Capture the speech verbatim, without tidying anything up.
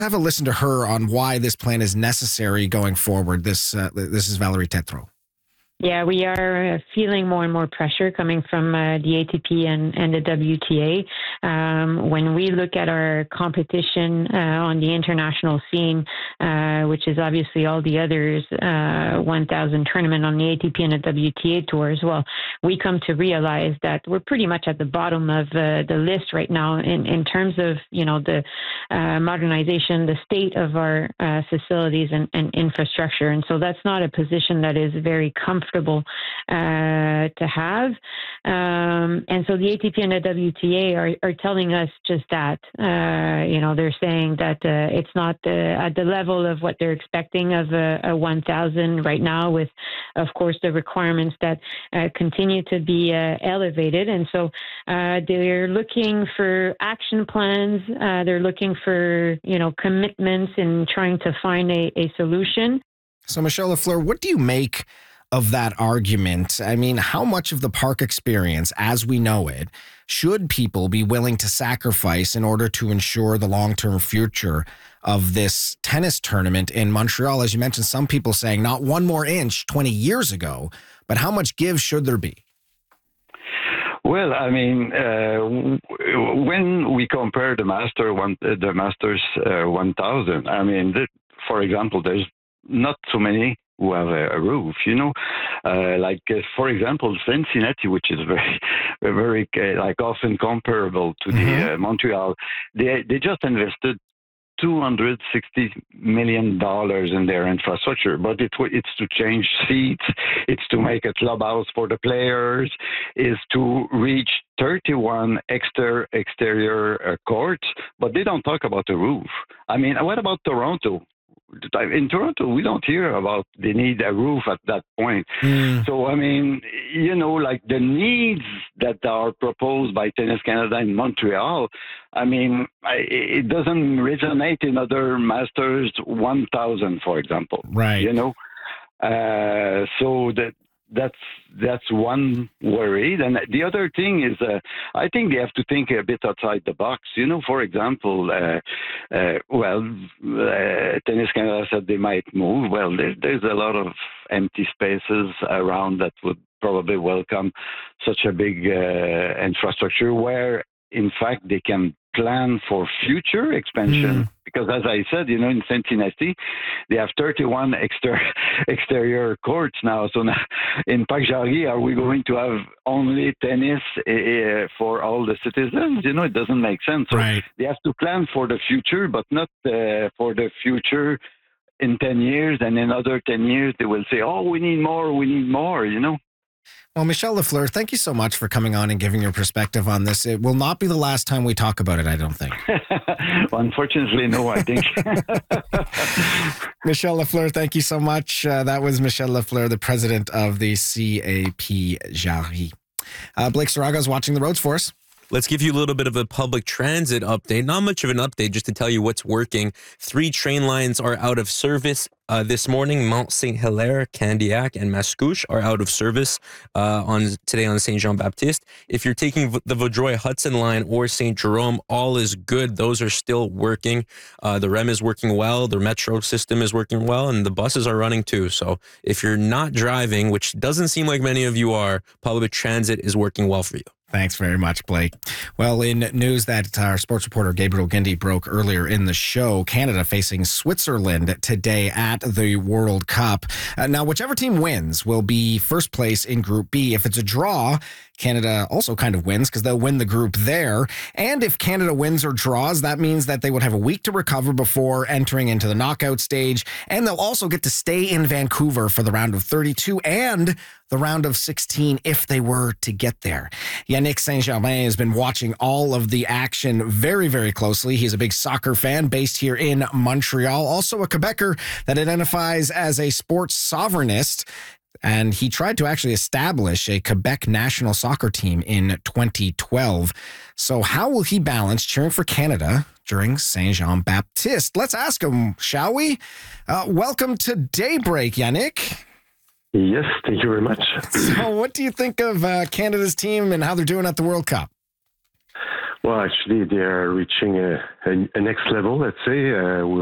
Have a listen to her on why this plan is necessary going forward. This uh, this is Valérie Tétrault. Yeah, we are feeling more and more pressure coming from uh, the A T P and, and the W T A. Um, when we look at our competition uh, on the international scene, uh, which is obviously all the others, uh, one thousand tournament on the A T P and the W T A tours, well, we come to realize that we're pretty much at the bottom of uh, the list right now in, in terms of, you know, the uh, modernization, the state of our uh, facilities and, and infrastructure. And so that's not a position that is very comfortable Uh, to have. Um, and so the A T P and the W T A are, are telling us just that. Uh, you know, they're saying that uh, it's not the, at the level of what they're expecting of a, a one thousand right now, with, of course, the requirements that uh, continue to be uh, elevated. And so uh, they're looking for action plans. Uh, they're looking for, you know, commitments in trying to find a, a solution. So, Michelle Lafleur, what do you make of that argument? I mean, how much of the park experience, as we know it, should people be willing to sacrifice in order to ensure the long-term future of this tennis tournament in Montreal? As you mentioned, some people saying not one more inch twenty years ago, but how much give should there be? Well, I mean, uh, when we compare the Master one, the Masters uh, one thousand, I mean, th- for example, there's not so many who have a, a roof, you know, uh, like uh, for example, Cincinnati, which is very, very uh, like often comparable to mm-hmm. the uh, Montreal. They they just invested two hundred sixty million dollars in their infrastructure, but it, it's to change seats, it's to make a clubhouse for the players, is to reach thirty-one exter- exterior uh, courts, but they don't talk about the roof. I mean, what about Toronto? In Toronto, we don't hear about they need a roof at that point. Mm. So, I mean, you know, like the needs that are proposed by Tennis Canada in Montreal, I mean, I, it doesn't resonate in other Masters one thousand, for example. Right. You know, uh, so that that's that's one worry. And the other thing is, uh, I think they have to think a bit outside the box. You know, for example, uh, uh, well, uh, Tennis Canada said they might move. Well, there, there's a lot of empty spaces around that would probably welcome such a big uh, infrastructure where, in fact, they can plan for future expansion. Mm. Because as I said, you know, in Cincinnati, they have thirty-one exter- exterior courts now. So now in Parc Jarry, are we going to have only tennis uh, for all the citizens? You know, it doesn't make sense. So right. They have to plan for the future, but not uh, for the future in ten years. And in another ten years, they will say, oh, we need more, we need more, you know. Well, Michelle Lafleur, thank you so much for coming on and giving your perspective on this. It will not be the last time we talk about it, I don't think. Well, unfortunately, no, I think. Michelle Lafleur, thank you so much. Uh, that was Michelle Lafleur, the president of the C A P Jarry. Uh, Blake Saraga is watching the roads for us. Let's give you a little bit of a public transit update. Not much of an update, just to tell you what's working. Three train lines are out of service uh, this morning. Mont Saint Hilaire, Candiac, and Mascouche are out of service uh, on today on Saint Jean Baptiste. If you're taking the Vaudreuil Hudson line or Saint Jerome, all is good. Those are still working. Uh, the R E M is working well. The metro system is working well, and the buses are running too. So if you're not driving, which doesn't seem like many of you are, public transit is working well for you. Thanks very much, Blake. Well, in news that our sports reporter Gabriel Guindy broke earlier in the show, Canada facing Switzerland today at the World Cup. Uh, now, whichever team wins will be first place in Group B. If it's a draw, Canada also kind of wins because they'll win the group there. And if Canada wins or draws, that means that they would have a week to recover before entering into the knockout stage. And they'll also get to stay in Vancouver for the round of thirty-two and the round of sixteen if they were to get there. Yannick Saint-Germain has been watching all of the action very, very closely. He's a big soccer fan based here in Montreal, also a Quebecer that identifies as a sports sovereignist. And he tried to actually establish a Quebec national soccer team in twenty twelve. So how will he balance cheering for Canada during Saint Jean Baptiste? Let's ask him, shall we? Uh, welcome to Daybreak, Yannick. Yes, thank you very much. So what do you think of uh, Canada's team and how they're doing at the World Cup? Well, actually, they are reaching a, a, a next level, let's say. Uh,